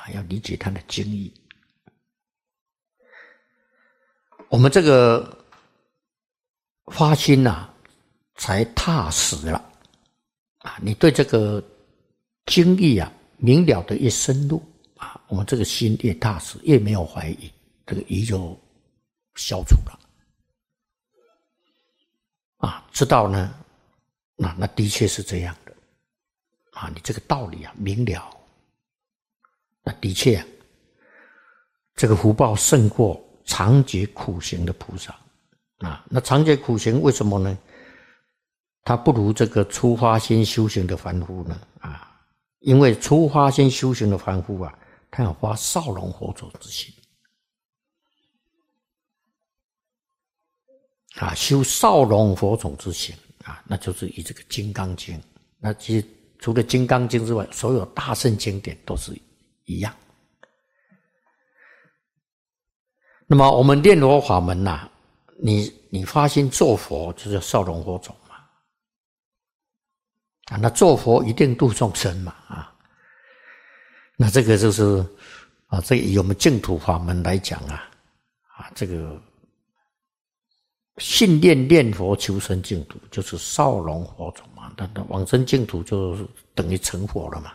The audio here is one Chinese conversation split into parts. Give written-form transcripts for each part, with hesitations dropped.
要理解它的经义。我们这个发心才踏实了你对这个经义明了的越深入我们这个心越踏实，越没有怀疑，这个疑就消除了知道呢那的确是这样的你这个道理明了，那的确这个福报胜过常劫苦行的菩萨那常劫苦行为什么呢？他不如这个初发心修行的凡夫呢因为初发心修行的凡夫他要发少龙活佛之心修少龙活佛之心那就是以这个金刚经，那其实除了金刚经之外，所有大乘经典都是一样。那么我们念佛法门你发心做佛就是少龙活种嘛那做佛一定度众生嘛那这个就是这以我们净土法门来讲这个信念佛求生净土就是少龙活种嘛，那往生净土就等于成佛了嘛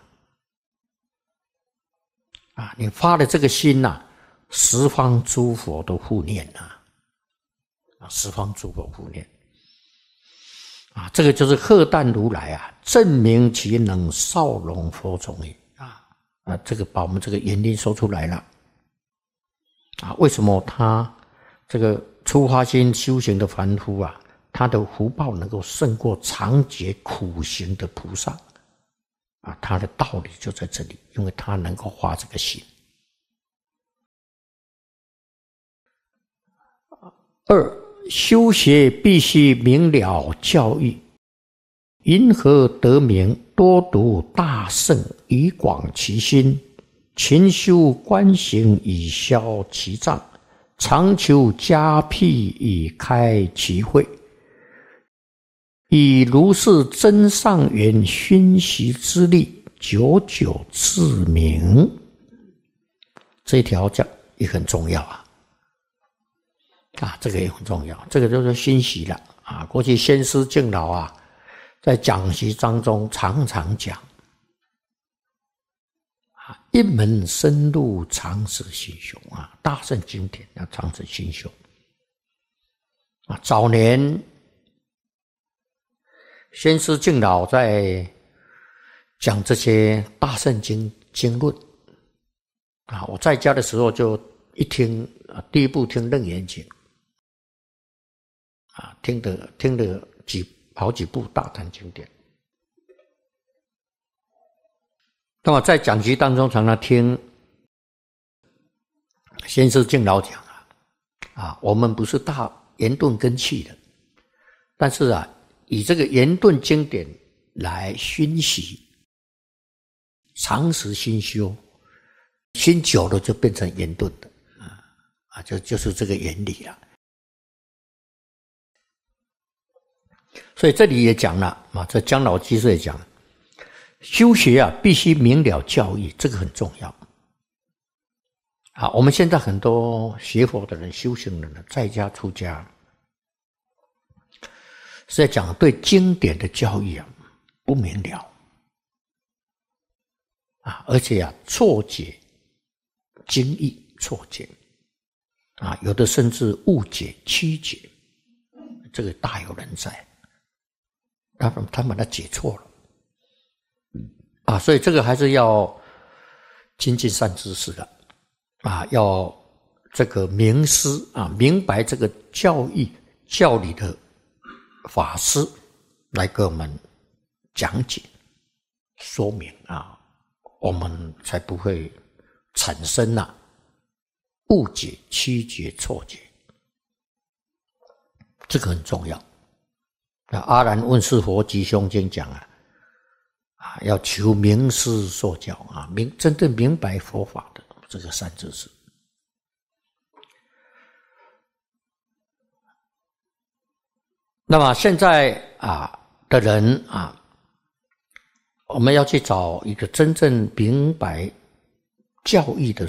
你发了这个心十方诸佛都护念十方诸佛护念这个就是荷担如来证明其能少龙佛种也这个把我们这个原因说出来了为什么他这个初发心修行的凡夫他的福报能够胜过常劫苦行的菩萨他的道理就在这里，因为他能够发这个心。二，修学必须明了教义，因何得名？多读大圣以广其心，勤修观行以消其障，常求迦辟以开其慧，以如是真上缘熏习之力，久久自明。这一条讲也很重要这个也很重要，这个就是熏习了过去先师敬老在讲习当中常常讲一门深入常识心修大圣经典要常识心修早年先师敬老在讲这些大圣经论我在家的时候就一听第一部听楞严经听了好几部大坛经典。那么在讲集当中常常听先师敬老讲我们不是大圆顿根器的，但是以这个圆顿经典来熏习常识心修，熏久了就变成圆顿的就是这个原理了。所以这里也讲了这姜老居士也讲修学必须明了教义，这个很重要我们现在很多学佛的人修行的人在家出家是在讲对经典的教义不明了而且错解经义，错解有的甚至误解曲解，这个大有人在他把它解错了所以这个还是要精进善知识的要这个明师明白这个教义教理的法师来给我们讲解说明我们才不会产生误解曲解错解，这个很重要。阿难问世佛吉凶经讲要求明师说教真正明白佛法的这个善知识。那么现在的人我们要去找一个真正明白教义的